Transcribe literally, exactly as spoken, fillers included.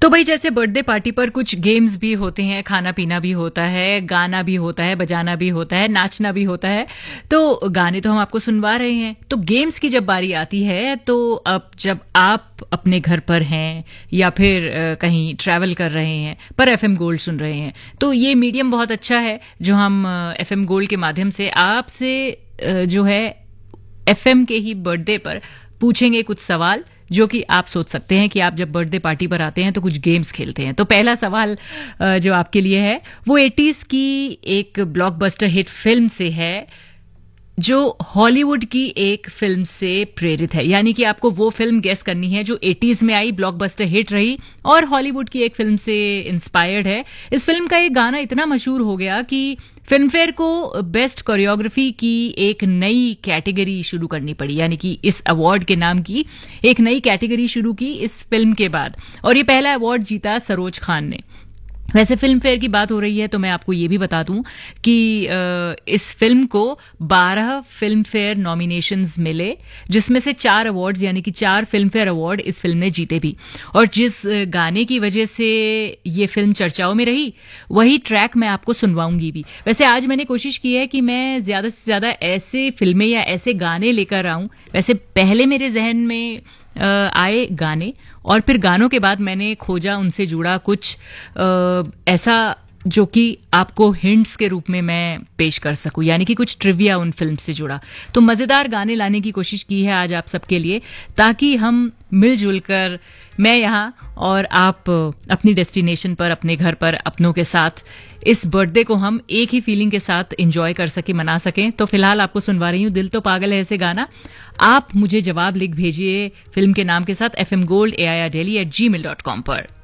तो भाई जैसे बर्थडे पार्टी पर कुछ गेम्स भी होते हैं, खाना पीना भी होता है, गाना भी होता है, बजाना भी होता है, नाचना भी होता है। तो गाने तो हम आपको सुनवा रहे हैं, तो गेम्स की जब बारी आती है तो अब जब आप अपने घर पर हैं या फिर अ, कहीं ट्रैवल कर रहे हैं पर एफएम गोल्ड सुन रहे हैं, तो ये मीडियम बहुत अच्छा है जो हम एफएम गोल्ड के माध्यम से आपसे अ, जो है एफएम के ही बर्थडे पर पूछेंगे कुछ सवाल जो कि आप सोच सकते हैं कि आप जब बर्थडे पार्टी पर आते हैं तो कुछ गेम्स खेलते हैं। तो पहला सवाल अ, जो आपके लिए है वो एटीज़ की एक ब्लॉकबस्टर हिट फिल्म से है जो हॉलीवुड की एक फिल्म से प्रेरित है, यानी कि आपको वो फिल्म गेस करनी है जो एटीज़ में आई, ब्लॉकबस्टर हिट रही और हॉलीवुड की एक फिल्म से इंस्पायर्ड है। इस फिल्म का एक गाना इतना मशहूर हो गया कि फिल्म फेयर को बेस्ट कोरियोग्राफी की एक नई कैटेगरी शुरू करनी पड़ी, यानी कि इस अवार्ड के नाम की एक नई कैटेगरी शुरू की इस फिल्म के बाद, और ये पहला अवार्ड जीता सरोज खान ने। वैसे फिल्म फेयर की बात हो रही है तो मैं आपको ये भी बता दूं कि इस फिल्म को बारह फिल्म फेयर नॉमिनेशंस मिले, जिसमें से चार अवार्ड्स यानी कि चार फिल्म फेयर अवार्ड इस फिल्म ने जीते भी। और जिस गाने की वजह से ये फिल्म चर्चाओं में रही वही ट्रैक मैं आपको सुनवाऊंगी भी। वैसे आज मैंने कोशिश की है कि मैं ज्यादा से ज्यादा ऐसे फिल्में या ऐसे गाने लेकर आऊं। वैसे पहले मेरे जहन में आए गाने और फिर गानों के बाद मैंने खोजा उनसे जुड़ा कुछ आ, ऐसा जो कि आपको हिंट्स के रूप में मैं पेश कर सकूं, यानी कि कुछ ट्रिविया उन फिल्म से जुड़ा। तो मजेदार गाने लाने की कोशिश की है आज आप सबके लिए, ताकि हम मिलजुल कर, मैं यहाँ और आप अपनी डेस्टिनेशन पर, अपने घर पर, अपनों के साथ इस बर्थडे को हम एक ही फीलिंग के साथ एंजॉय कर सके, मना सकें। तो फिलहाल आपको सुनवा रही हूँ दिल तो पागल है ऐसे गाना। आप मुझे जवाब लिख भेजिए फिल्म के नाम के साथ F M gold A I R daily eight ji mail dot com पर।